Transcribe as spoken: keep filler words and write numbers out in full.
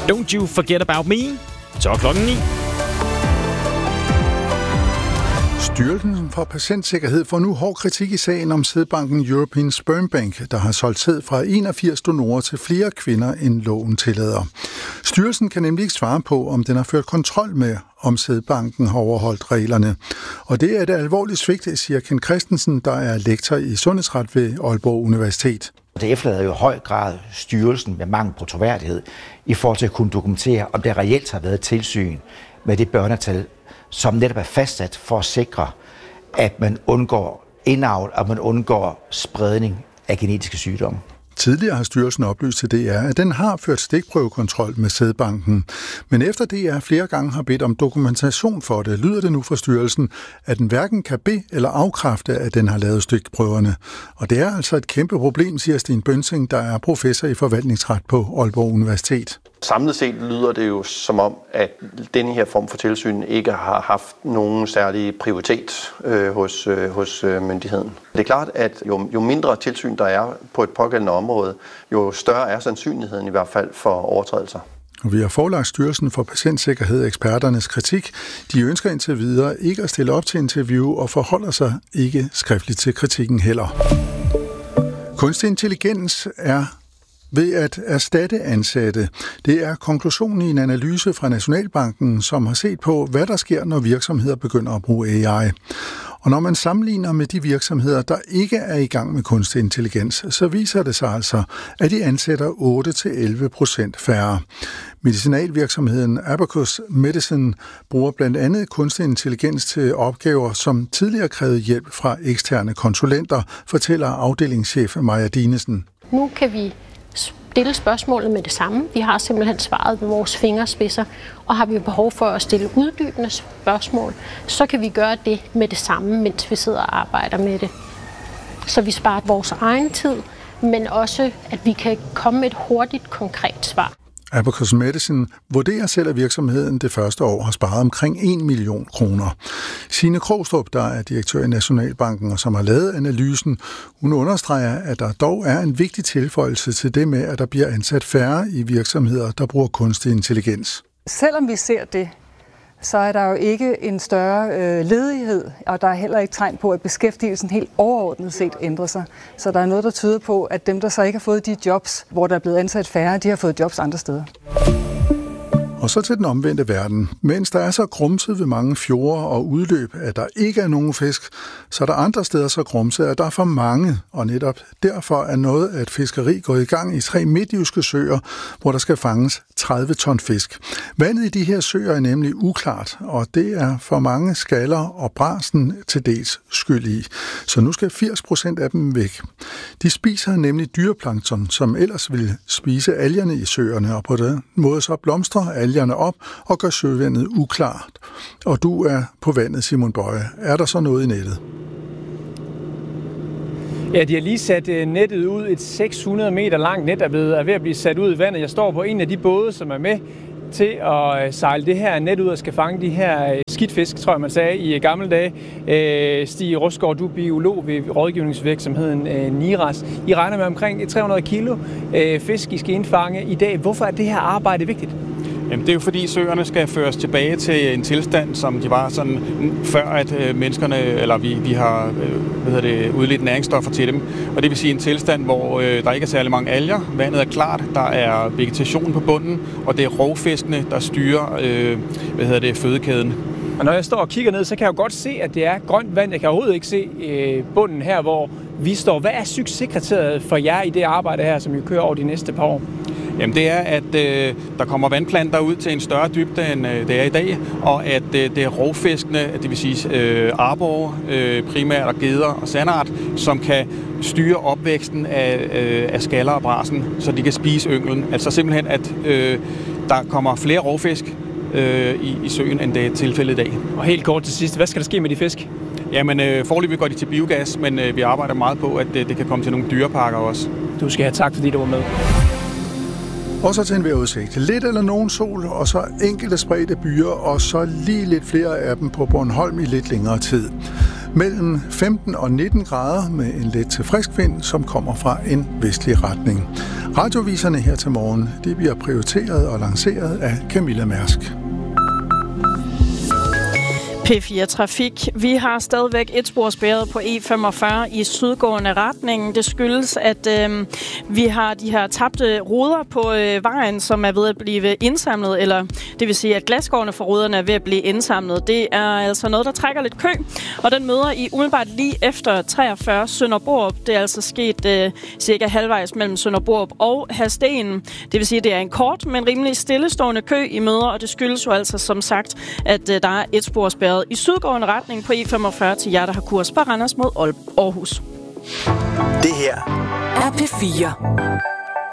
Don't You Forget About Me. Så er klokken ni. Styrelsen for Patientsikkerhed får nu hård kritik i sagen om sædbanken European Sperm Bank, der har solgt sæd fra enogfirs donorer til flere kvinder, end loven tillader. Styrelsen kan nemlig ikke svare på, om den har ført kontrol med, om sædbanken har overholdt reglerne. Og det er et alvorligt svigt, siger Ken Christensen, der er lektor i sundhedsret ved Aalborg Universitet. Det efterlader jo i høj grad styrelsen med mangel på troværdighed i forhold til at kunne dokumentere, om der reelt har været tilsyn med det børnetal, som netop er fastsat for at sikre, at man undgår indavl, og man undgår spredning af genetiske sygdomme. Tidligere har styrelsen oplyst til D R, at den har ført stikprøvekontrol med sædbanken. Men efter D R flere gange har bedt om dokumentation for det, lyder det nu fra styrelsen, at den hverken kan be- eller afkræfte, at den har lavet stikprøverne. Og det er altså et kæmpe problem, siger Sten Bønsing, der er professor i forvaltningsret på Aalborg Universitet. Samlet set lyder det jo som om, at denne her form for tilsyn ikke har haft nogen særlig prioritet øh, hos, øh, hos øh, myndigheden. Det er klart, at jo, jo mindre tilsyn der er på et pågældende område, jo større er sandsynligheden i hvert fald for overtrædelser. Vi har forelagt Styrelsen for Patientsikkerhed eksperternes kritik. De ønsker indtil videre ikke at stille op til interview og forholder sig ikke skriftligt til kritikken heller. Kunstig intelligens er ved at erstatte ansatte. Det er konklusionen i en analyse fra Nationalbanken, som har set på, hvad der sker, når virksomheder begynder at bruge A I. Og når man sammenligner med de virksomheder, der ikke er i gang med kunstig intelligens, så viser det sig altså, at de ansætter otte til elleve procent færre. Medicinalvirksomheden Abacus Medicine bruger blandt andet kunstig intelligens til opgaver, som tidligere krævede hjælp fra eksterne konsulenter, fortæller afdelingschef Maja Dinesen. Nu kan vi stille spørgsmålet med det samme. Vi har simpelthen svaret med vores fingerspidser, og har vi behov for at stille uddybende spørgsmål, så kan vi gøre det med det samme, mens vi sidder og arbejder med det. Så vi sparer vores egen tid, men også, at vi kan komme med et hurtigt, konkret svar. Abacus Medicine vurderer selv, at virksomheden det første år har sparet omkring en million kroner. Signe Krogstrup, der er direktør i Nationalbanken og som har lavet analysen, hun understreger, at der dog er en vigtig tilføjelse til det med, at der bliver ansat færre i virksomheder, der bruger kunstig intelligens. Selvom vi ser det, så er der jo ikke en større øh, ledighed, og der er heller ikke tegn på, at beskæftigelsen helt overordnet set ændrer sig. Så der er noget, der tyder på, at dem, der så ikke har fået de jobs, hvor der er blevet ansat færre, de har fået jobs andre steder. Og så til den omvendte verden. Mens der er så grumset ved mange fjorde og udløb, at der ikke er nogen fisk, så er der andre steder så grumset, at der er for mange. Og netop derfor er noget af et fiskeri gået i gang i tre midtjyske søer, hvor der skal fanges tredive ton fisk. Vandet i de her søer er nemlig uklart, og det er for mange skaller og brasen til dels skyld i. Så nu skal firs procent af dem væk. De spiser nemlig dyreplankton, som ellers ville spise algerne i søerne, og på den måde så blomstrer algerne op og gør søvandet uklart. Og du er på vandet, Simon Bøje. Er der så noget i nettet? Ja, de har lige sat nettet ud. Et seks hundrede meter langt net er, blevet, er ved at blive sat ud i vandet. Jeg står på en af de både, som er med til at sejle det her net ud og skal fange de her skidtfisk, tror jeg man sagde, i gamle dage. Stig Rosgaard, du er biolog ved rådgivningsvirksomheden Niras. I regner med omkring tre hundrede kilo fisk, I skal indfange i dag. Hvorfor er det her arbejde vigtigt? Jamen, det er jo fordi søerne skal føres tilbage til en tilstand, som de var sådan før, at øh, menneskerne, eller vi, vi har øh, hvad hedder det, udledt næringsstoffer til dem. Og det vil sige en tilstand, hvor øh, der ikke er særlig mange alger, vandet er klart, der er vegetation på bunden, og det er rovfiskene, der styrer øh, hvad hedder det, fødekæden. Og når jeg står og kigger ned, så kan jeg jo godt se, at det er grønt vand. Jeg kan overhovedet ikke se øh, bunden her, hvor vi står. Hvad er succeskriteriet for jer i det arbejde her, som I kører over de næste par år? Jamen det er, at øh, der kommer vandplanter ud til en større dybde, end øh, det er i dag, og at øh, det er rovfiskene, det vil sige øh, arbor, øh, primært og geder og sandart, som kan styre opvæksten af, øh, af skaller og brasen, så de kan spise ynglen. Altså simpelthen, at øh, der kommer flere rovfisk øh, i, i søen, end det er tilfældet i dag. Og helt kort til sidst, hvad skal der ske med de fisk? Jamen øh, foreløbig går de til biogas, men øh, vi arbejder meget på, at øh, det kan komme til nogle dyreparker også. Du skal have tak, fordi du var med. Og så til en vejrudsigt. Lidt eller nogen sol, og så enkelte spredte byer, og så lige lidt flere af dem på Bornholm i lidt længere tid. Mellem femten og nitten grader med en let til frisk vind, som kommer fra en vestlig retning. Radioviserne her til morgen, det bliver prioriteret og lanceret af Camilla Mærsk. P fire Trafik. Vi har stadigvæk et sporspærret på E femogfyrre i sydgående retning. Det skyldes, at øh, vi har de her tabte ruder på øh, vejen, som er ved at blive indsamlet, eller det vil sige, at glasskårene for ruderne er ved at blive indsamlet. Det er altså noget, der trækker lidt kø, og den møder I umiddelbart lige efter treogfyrre Sønder Borup. Det er altså sket øh, cirka halvvejs mellem Sønder Borup og Hadsten. Det vil sige, at det er en kort, men rimelig stillestående kø i møder, og det skyldes jo altså som sagt, at øh, der er et sporspærret i sydgående retning på E femogfyrre til jer, der har kurs fra Randers mod Aarhus. Det her er P fire.